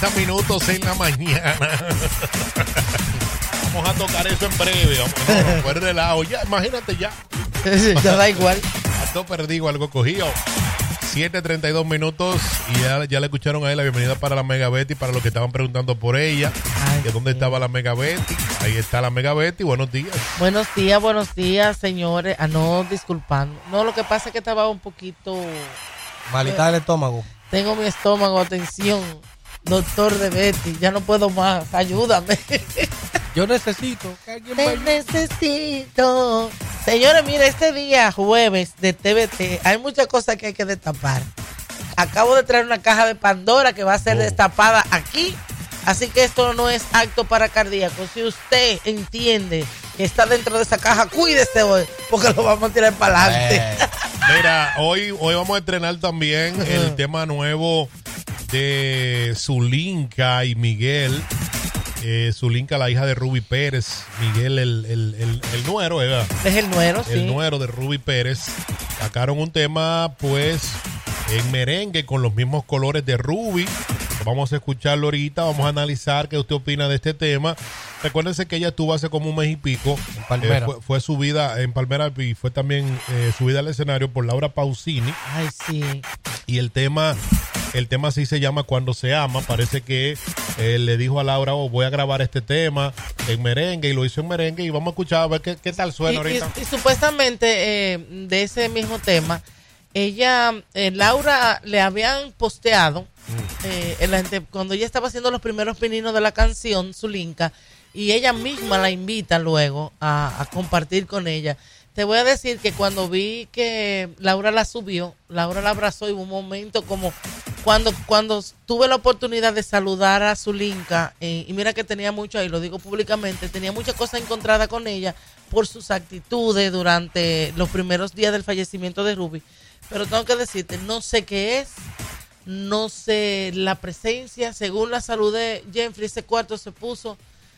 30 minutos en la mañana. Vamos a tocar eso en breve. Vamos a poner relajo. Ya, imagínate ya. Ya da igual. A todo perdido, algo cogido. 7:32 minutos y ya le escucharon a él la bienvenida para la Mega Betty, para los que estaban preguntando por ella, que dónde estaba la Mega Betty. Ahí está la Mega Betty, buenos días. Buenos días, señores. No, disculpando. No, lo que pasa es que estaba un poquito... Malita del estómago. Tengo mi estómago, atención, doctor de Betty, ya no puedo más, ayúdame. Yo necesito que alguien me ayude. Necesito. Señores, mire, este día jueves de TVT hay muchas cosas que hay que destapar. Acabo de traer una caja de Pandora que va a ser destapada aquí. Así que esto no es acto para cardíacos. Si usted entiende que está dentro de esa caja, cuídese hoy, porque lo vamos a tirar para adelante. Mira, hoy vamos a estrenar también el tema nuevo de Zulinka y Miguel. Zulinka, la hija de Ruby Pérez. Miguel, el nuero, ¿verdad? Es el nuero, sí. El nuero de Ruby Pérez. Sacaron un tema, pues, en merengue con los mismos colores de Ruby. Vamos a escucharlo ahorita, vamos a analizar qué usted opina de este tema. Recuérdense que ella estuvo hace como un mes y pico. En Palmera. Fue subida en Palmera y fue también subida al escenario por Laura Pausini. Ay, sí. Y el tema sí se llama Cuando se ama. Parece que le dijo a Laura, voy a grabar este tema en merengue, y lo hizo en merengue, y vamos a escuchar a ver qué tal suena ahorita. Y supuestamente de ese mismo tema, ella, Laura, le habían posteado cuando ella estaba haciendo los primeros pininos de la canción, Zulinka, y ella misma la invita luego a compartir con ella. Te voy a decir que cuando vi que Laura la subió, Laura la abrazó, y hubo un momento como cuando tuve la oportunidad de saludar a Zulinka, y mira que tenía mucho, ahí lo digo públicamente, tenía muchas cosas encontradas con ella por sus actitudes durante los primeros días del fallecimiento de Ruby. Pero tengo que decirte, no sé qué es, no sé la presencia. Según la saludé, Jeffrey, ese cuarto se puso.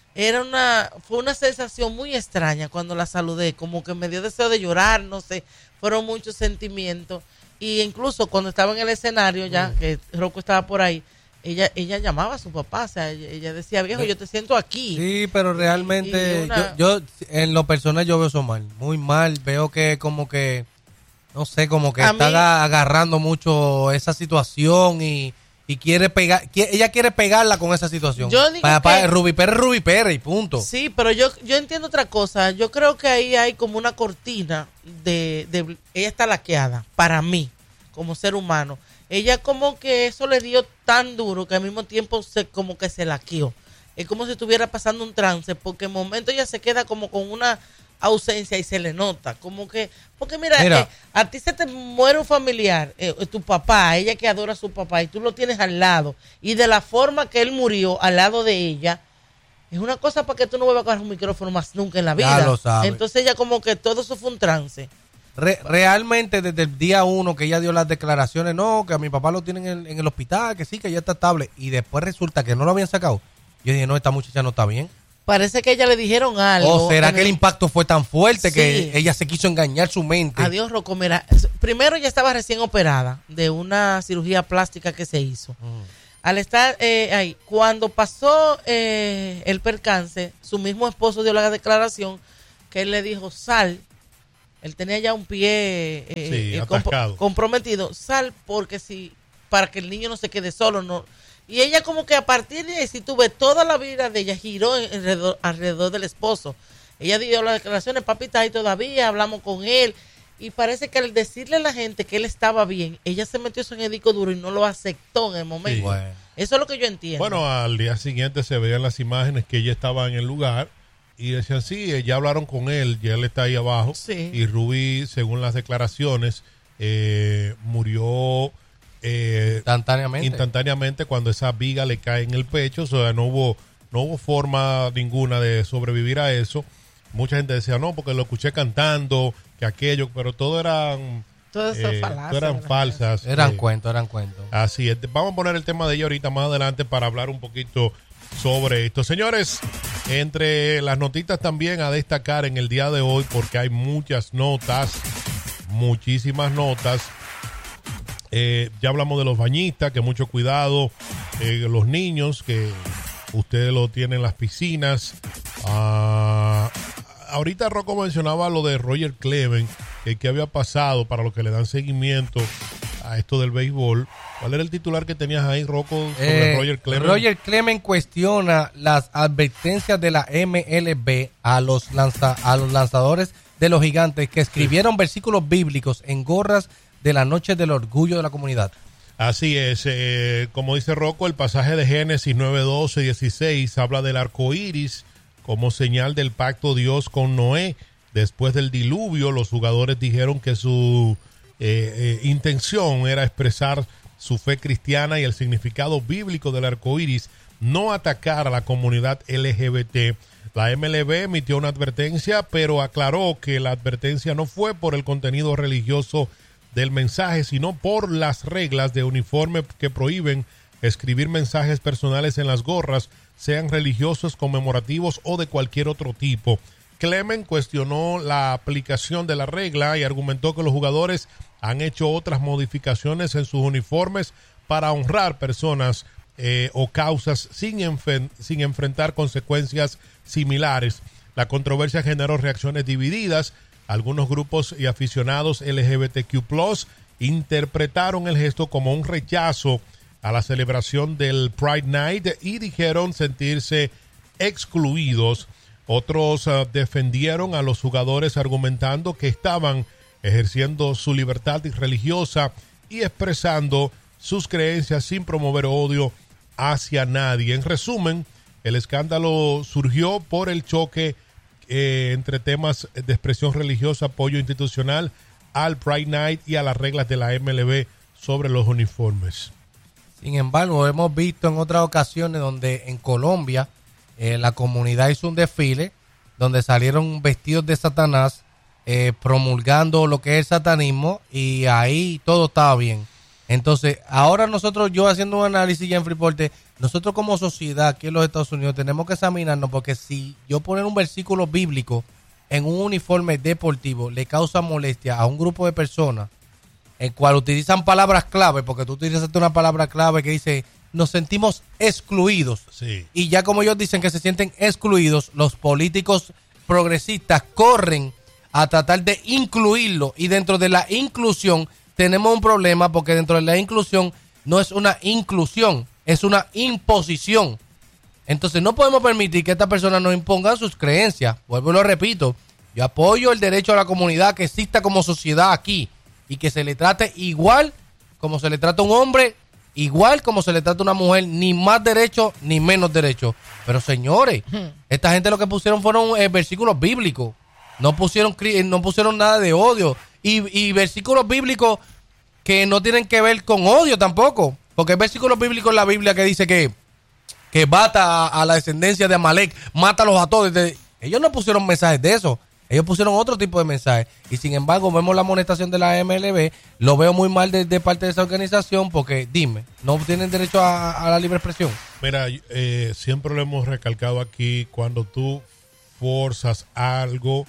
Fue una sensación muy extraña cuando la saludé, como que me dio deseo de llorar, no sé, fueron muchos sentimientos. Y incluso cuando estaba en el escenario ya, que Rocco estaba por ahí, ella llamaba a su papá, o sea, ella decía, viejo, yo te siento aquí. Sí, pero realmente yo en lo personal yo veo eso mal, muy mal. Veo que como que, no sé, como que está agarrando mucho esa situación y quiere pegar, ella quiere pegarla con esa situación. Yo digo para Ruby Pérez y punto. Sí, pero yo entiendo otra cosa. Yo creo que ahí hay como una cortina de ella está laqueada, para mí, como ser humano. Ella como que eso le dio tan duro que al mismo tiempo como que se laqueó. Es como si estuviera pasando un trance, porque en momento ella se queda como con una ausencia y se le nota, como que, porque mira. A ti se te muere un familiar, tu papá, ella que adora a su papá, y tú lo tienes al lado, y de la forma que él murió al lado de ella, es una cosa para que tú no vuelvas a coger un micrófono más nunca en la vida. Ya lo sabes. Entonces ella como que todo eso fue un trance. Realmente desde el día 1 que ella dio las declaraciones, no, que a mi papá lo tienen en el hospital, que sí, que ya está estable, y después resulta que no lo habían sacado. Yo dije, no, esta muchacha no está bien. Parece que ella le dijeron algo. ¿O será que el impacto fue tan fuerte que ella se quiso engañar su mente? Adiós, Rocco. Mira, primero ella estaba recién operada de una cirugía plástica que se hizo. Al estar ahí, cuando pasó el percance, su mismo esposo dio la declaración que él le dijo, sal. Él tenía ya un pie comprometido. Sal para que el niño no se quede solo, no. Y ella como que a partir de ahí, si tú ves, toda la vida de ella giró alrededor del esposo. Ella dio las declaraciones, papi está ahí todavía, hablamos con él. Y parece que al decirle a la gente que él estaba bien, ella se metió eso en el disco duro y no lo aceptó en el momento. Sí. Bueno. Eso es lo que yo entiendo. Bueno, al día siguiente se veían las imágenes que ella estaba en el lugar y decían, sí, ya hablaron con él, ya él está ahí abajo. Sí. Y Ruby, según las declaraciones, murió... instantáneamente cuando esa viga le cae en el pecho. O sea, no hubo forma ninguna de sobrevivir a eso. Mucha gente decía, no, porque lo escuché cantando, que aquello, pero todo eran falsas. Eran cuentos. Así es. Vamos a poner el tema de ella ahorita más adelante para hablar un poquito sobre esto. Señores, entre las notitas también a destacar en el día de hoy, porque hay muchísimas notas. Ya hablamos de los bañistas, que mucho cuidado los niños, que ustedes lo tienen en las piscinas. Ahorita Rocco mencionaba lo de Roger Clemens, que había pasado para los que le dan seguimiento a esto del béisbol. ¿Cuál era el titular que tenías ahí, Rocco, sobre Roger Clemens? Roger Clemens cuestiona las advertencias de la MLB a los lanzadores de los Gigantes que escribieron versículos bíblicos en gorras de la noche del orgullo de la comunidad. Así es, como dice Rocco, el pasaje de Génesis 9:12-16 habla del arco iris como señal del pacto Dios con Noé. Después del diluvio, los jugadores dijeron que su intención era expresar su fe cristiana y el significado bíblico del arco iris, no atacar a la comunidad LGBT. La MLB emitió una advertencia, pero aclaró que la advertencia no fue por el contenido religioso del mensaje, sino por las reglas de uniforme que prohíben escribir mensajes personales en las gorras, sean religiosos, conmemorativos o de cualquier otro tipo. Clemens cuestionó la aplicación de la regla y argumentó que los jugadores han hecho otras modificaciones en sus uniformes para honrar personas o causas sin enfrentar consecuencias similares. La controversia generó reacciones divididas. Algunos grupos y aficionados LGBTQ+ interpretaron el gesto como un rechazo a la celebración del Pride Night y dijeron sentirse excluidos. Otros defendieron a los jugadores argumentando que estaban ejerciendo su libertad religiosa y expresando sus creencias sin promover odio hacia nadie. En resumen, el escándalo surgió por el choque entre temas de expresión religiosa, apoyo institucional al Pride Night y a las reglas de la MLB sobre los uniformes. Sin embargo, hemos visto en otras ocasiones donde en Colombia la comunidad hizo un desfile donde salieron vestidos de Satanás promulgando lo que es el satanismo y ahí todo estaba bien. Entonces, ahora nosotros, yo haciendo un análisis ya en Freeport, nosotros como sociedad aquí en los Estados Unidos tenemos que examinarnos, porque si yo poner un versículo bíblico en un uniforme deportivo le causa molestia a un grupo de personas el cual utilizan palabras clave, porque tú utilizaste una palabra clave que dice nos sentimos excluidos, sí. Y ya como ellos dicen que se sienten excluidos, los políticos progresistas corren a tratar de incluirlo, y dentro de la inclusión tenemos un problema, porque dentro de la inclusión no es una inclusión, es una imposición. Entonces no podemos permitir que estas personas nos impongan sus creencias. Vuelvo y lo repito, yo apoyo el derecho a la comunidad que exista como sociedad aquí y que se le trate igual como se le trata a un hombre, igual como se le trata a una mujer, ni más derecho ni menos derecho. Pero señores, esta gente lo que pusieron fueron versículos bíblicos, no pusieron nada de odio y versículos bíblicos que no tienen que ver con odio tampoco, porque hay versículos bíblicos en la Biblia que dice que mata a la descendencia de Amalek, mátalos a todos. Ellos no pusieron mensajes de eso, ellos pusieron otro tipo de mensajes, y sin embargo vemos la amonestación de la MLB. Lo veo muy mal de parte de esa organización, porque dime, ¿no tienen derecho a la libre expresión? Mira, siempre lo hemos recalcado aquí, cuando tú forzas algo,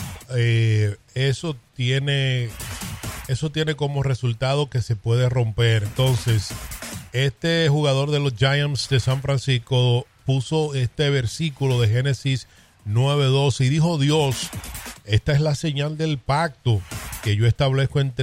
eso tiene como resultado que se puede romper. Entonces, este jugador de los Giants de San Francisco puso este versículo de Génesis 9:12 y dijo: Dios, esta es la señal del pacto que yo establezco entre